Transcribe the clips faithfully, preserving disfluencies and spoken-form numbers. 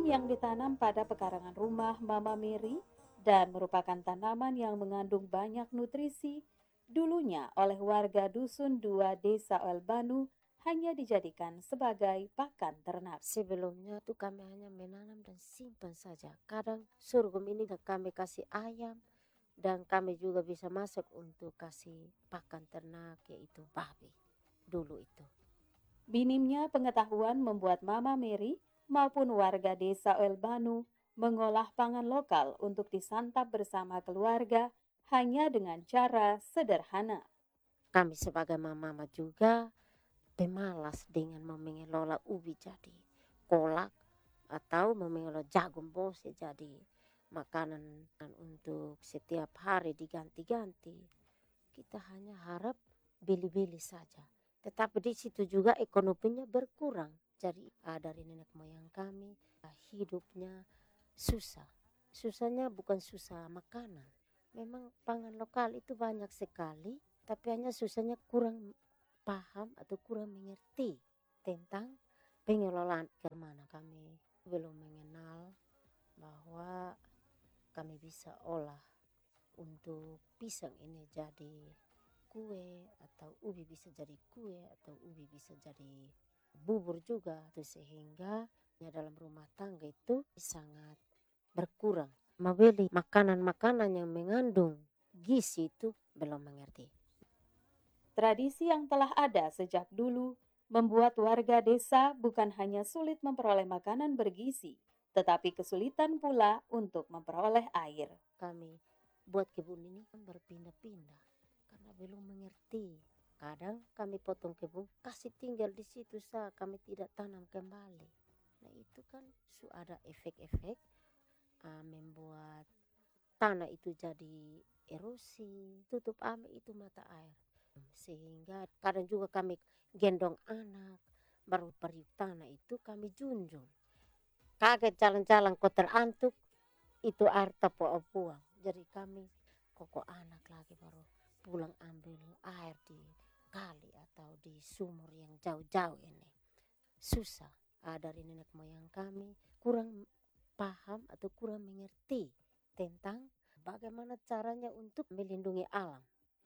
Terung yang ditanam pada pekarangan rumah Mama Mary dan merupakan tanaman yang mengandung banyak nutrisi, dulunya oleh warga Dusun Dua Desa Elbanu hanya dijadikan sebagai pakan ternak. Sebelumnya tuh kami hanya menanam dan simpan saja. Kadang sorghum ini kami kasih ayam dan kami juga bisa masak untuk kasih pakan ternak yaitu babi dulu itu. Minimnya pengetahuan membuat Mama Mary maupun warga desa Elbanu mengolah pangan lokal untuk disantap bersama keluarga hanya dengan cara sederhana. Kami sebagai mama juga pemalas dengan mengelola ubi jadi kolak atau mengelola jagung bose jadi makanan untuk setiap hari diganti-ganti. Kita hanya harap beli-beli saja. Tetapi di situ juga ekonominya berkurang. Jadi ah, dari nenek moyang kami ah, hidupnya susah. Susahnya bukan susah makanan. Memang pangan lokal itu banyak sekali, tapi hanya susahnya kurang paham atau kurang mengerti tentang pengelolaan kemana kami belum mengenal bahwa kami bisa olah untuk pisang ini jadi kue atau ubi bisa jadi kue atau ubi bisa jadi bubur juga tuh sehingga ya dalam rumah tangga itu sangat berkurang. Membeli makanan-makanan yang mengandung gizi itu belum mengerti. Tradisi yang telah ada sejak dulu membuat warga desa bukan hanya sulit memperoleh makanan bergizi, tetapi kesulitan pula untuk memperoleh air. Kami buat kebun ini kan berpindah-pindah karena belum mengerti. Kadang kami potong kebun, kasih tinggal di situ sah, kami tidak tanam kembali. Nah itu kan su ada efek-efek uh, membuat tanah itu jadi erosi, tutup ame itu mata air. Sehingga kadang juga kami gendong anak, baru periuk tanah itu kami junjung. Kaget jalan-jalan kau terantuk, itu air tapu buang. Jadi kami koko anak lagi baru pulang ambil air di kali atau di sumur yang jauh-jauh ini. Susah ah, dari nenek moyang kami kurang paham atau kurang mengerti tentang bagaimana caranya untuk melindungi alam.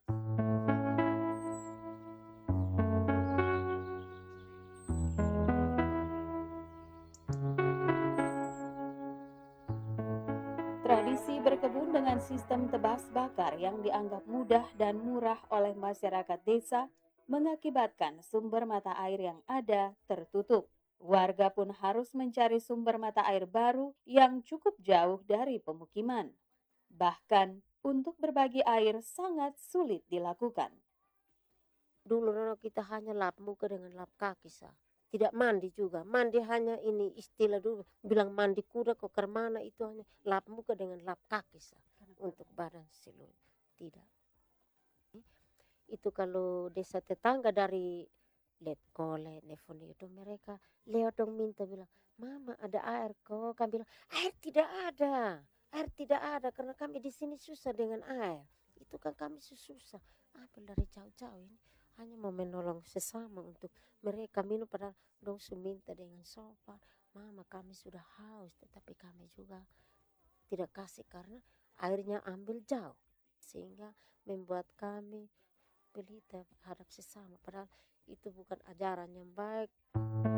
Tradisi berkebun dengan sistem tebas bakar yang dianggap mudah dan murah oleh masyarakat desa mengakibatkan sumber mata air yang ada tertutup. Warga pun harus mencari sumber mata air baru yang cukup jauh dari pemukiman. Bahkan untuk berbagi air sangat sulit dilakukan. Dulu Nono kita hanya lap muka dengan lap kaki sah. Tidak mandi juga. Mandi hanya ini istilah dulu. Bilang mandi kuda kok kermana itu hanya lap muka dengan lap kaki sah. Untuk badan seluruh. Tidak. Itu kalau desa tetangga dari Letkole, Nevon itu mereka lewat dong minta bilang, Mama ada air kok. Kami bilang, air tidak ada. Air tidak ada karena kami di sini susah dengan air. Itu kan kami susah. Apel dari jauh-jauh ini hanya mau menolong sesama untuk mereka minum padahal dong su minta dengan sopan. Mama kami sudah haus tetapi kami juga tidak kasih karena airnya ambil jauh. Sehingga membuat kami pelita terhadap sesama padahal itu bukan ajaran yang baik.